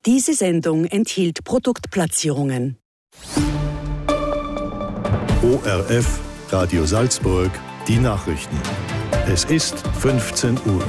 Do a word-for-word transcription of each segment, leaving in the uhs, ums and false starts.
Diese Sendung enthielt Produktplatzierungen. O R F, Radio Salzburg, die Nachrichten. Es ist fünfzehn Uhr.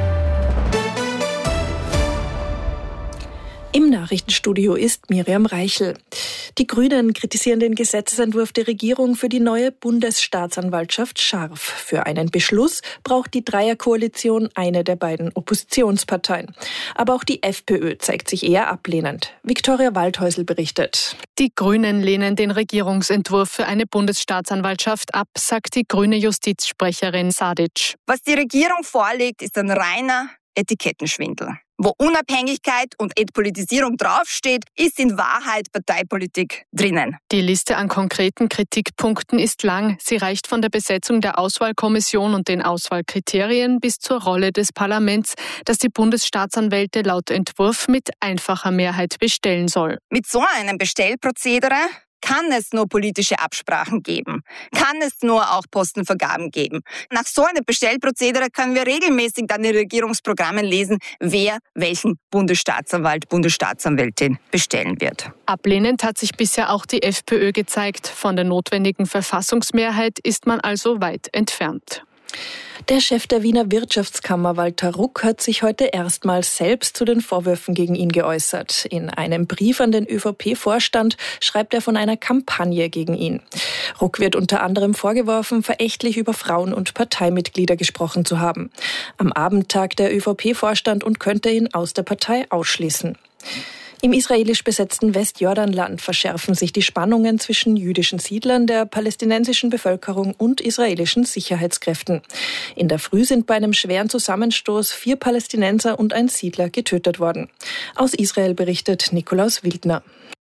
Im Nachrichtenstudio ist Miriam Reichel. Die Grünen kritisieren den Gesetzesentwurf der Regierung für die neue Bundesstaatsanwaltschaft scharf. Für einen Beschluss braucht die Dreierkoalition eine der beiden Oppositionsparteien. Aber auch die FPÖ zeigt sich eher ablehnend. Viktoria Waldhäusl berichtet. Die Grünen lehnen den Regierungsentwurf für eine Bundesstaatsanwaltschaft ab, sagt die grüne Justizsprecherin Sadic. Was die Regierung vorlegt, ist ein reiner Etikettenschwindel. Wo Unabhängigkeit und Entpolitisierung draufsteht, ist in Wahrheit Parteipolitik drinnen. Die Liste an konkreten Kritikpunkten ist lang. Sie reicht von der Besetzung der Auswahlkommission und den Auswahlkriterien bis zur Rolle des Parlaments, das die Bundesstaatsanwälte laut Entwurf mit einfacher Mehrheit bestellen soll. Mit so einem Bestellprozedere kann es nur politische Absprachen geben, kann es nur auch Postenvergaben geben. Nach so einem Bestellprozedere können wir regelmäßig dann in Regierungsprogrammen lesen, wer welchen Bundesstaatsanwalt, Bundesstaatsanwältin bestellen wird. Ablehnend hat sich bisher auch die FPÖ gezeigt. Von der notwendigen Verfassungsmehrheit ist man also weit entfernt. Der Chef der Wiener Wirtschaftskammer, Walter Ruck, hat sich heute erstmals selbst zu den Vorwürfen gegen ihn geäußert. In einem Brief an den ÖVP-Vorstand schreibt er von einer Kampagne gegen ihn. Ruck wird unter anderem vorgeworfen, verächtlich über Frauen und Parteimitglieder gesprochen zu haben. Am Abend tagt der ÖVP-Vorstand und könnte ihn aus der Partei ausschließen. Im israelisch besetzten Westjordanland verschärfen sich die Spannungen zwischen jüdischen Siedlern, der palästinensischen Bevölkerung und israelischen Sicherheitskräften. In der Früh sind bei einem schweren Zusammenstoß vier Palästinenser und ein Siedler getötet worden. Aus Israel berichtet Nikolaus Wildner.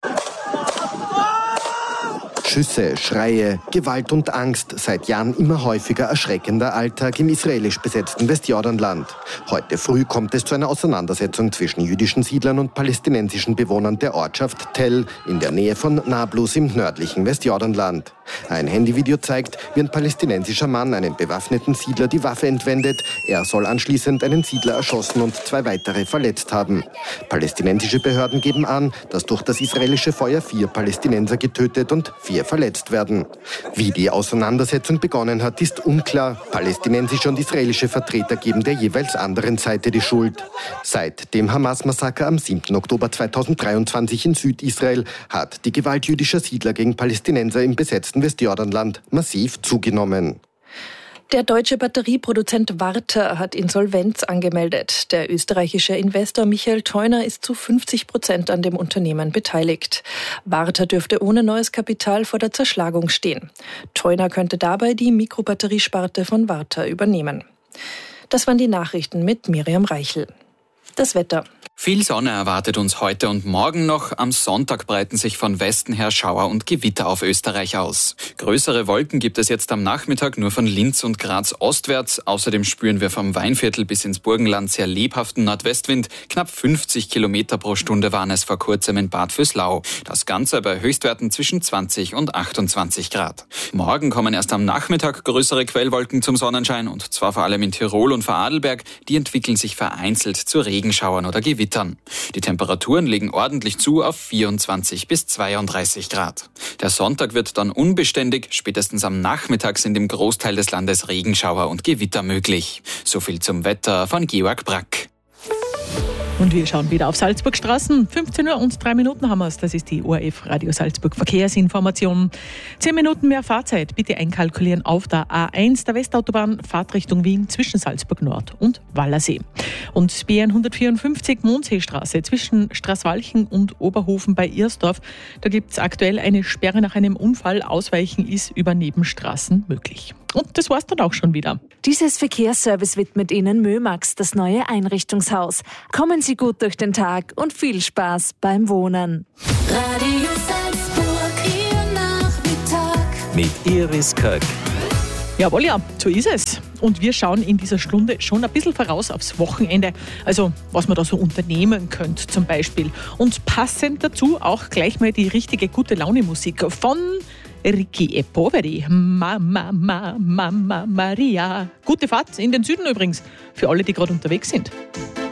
Schüsse, Schreie, Gewalt und Angst, seit Jahren immer häufiger erschreckender Alltag im israelisch besetzten Westjordanland. Heute früh kommt es zu einer Auseinandersetzung zwischen jüdischen Siedlern und palästinensischen Bewohnern der Ortschaft Tell in der Nähe von Nablus im nördlichen Westjordanland. Ein Handyvideo zeigt, wie ein palästinensischer Mann einen bewaffneten Siedler die Waffe entwendet. Er soll anschließend einen Siedler erschossen und zwei weitere verletzt haben. Palästinensische Behörden geben an, dass durch das israelische Feuer vier Palästinenser getötet und vier verletzt werden. Wie die Auseinandersetzung begonnen hat, ist unklar. Palästinensische und israelische Vertreter geben der jeweils anderen Seite die Schuld. Seit dem Hamas-Massaker am siebten Oktober zweitausenddreiundzwanzig in Südisrael hat die Gewalt jüdischer Siedler gegen Palästinenser im besetzten Westjordanland massiv zugenommen. Der deutsche Batterieproduzent Varta hat Insolvenz angemeldet. Der österreichische Investor Michael Theuner ist zu fünfzig Prozent an dem Unternehmen beteiligt. Varta dürfte ohne neues Kapital vor der Zerschlagung stehen. Theuner könnte dabei die Mikrobatteriesparte von Varta übernehmen. Das waren die Nachrichten mit Miriam Reichel. Das Wetter. Viel Sonne erwartet uns heute und morgen noch. Am Sonntag breiten sich von Westen her Schauer und Gewitter auf Österreich aus. Größere Wolken gibt es jetzt am Nachmittag nur von Linz und Graz ostwärts. Außerdem spüren wir vom Weinviertel bis ins Burgenland sehr lebhaften Nordwestwind. Knapp fünfzig Kilometer pro Stunde waren es vor kurzem in Bad Vöslau. Das Ganze bei Höchstwerten zwischen zwanzig und achtundzwanzig Grad. Morgen kommen erst am Nachmittag größere Quellwolken zum Sonnenschein und zwar vor allem in Tirol und Vorarlberg. Die entwickeln sich vereinzelt zu Regenschauern oder Gewittern. Die Temperaturen legen ordentlich zu auf vierundzwanzig bis zweiunddreißig Grad. Der Sonntag wird dann unbeständig. Spätestens am Nachmittag sind im Großteil des Landes Regenschauer und Gewitter möglich. So viel zum Wetter von Georg Brack. Und wir schauen wieder auf Salzburgstraßen. fünfzehn Uhr und drei Minuten haben wir es. Das ist die O R F Radio Salzburg Verkehrsinformation. Zehn Minuten mehr Fahrzeit bitte einkalkulieren auf der A eins der Westautobahn Fahrtrichtung Wien zwischen Salzburg Nord und Wallersee. Und B N hundertvierundfünfzig Mondseestraße zwischen Straßwalchen und Oberhofen bei Irsdorf. Da gibt es aktuell eine Sperre nach einem Unfall. Ausweichen ist über Nebenstraßen möglich. Und das war's dann auch schon wieder. Dieses Verkehrsservice widmet Ihnen Mömax, das neue Einrichtungshaus. Kommen Sie gut durch den Tag und viel Spaß beim Wohnen. Radio Salzburg, Ihr Nachmittag. Mit Iris Köck. Jawohl, ja, so ist es. Und wir schauen in dieser Stunde schon ein bisschen voraus aufs Wochenende. Also, was man da so unternehmen könnte zum Beispiel. Und passend dazu auch gleich mal die richtige gute Laune-Musik von Ricky e Poveri. Mama, Mama, Mama, Maria. Gute Fahrt in den Süden übrigens, für alle, die gerade unterwegs sind.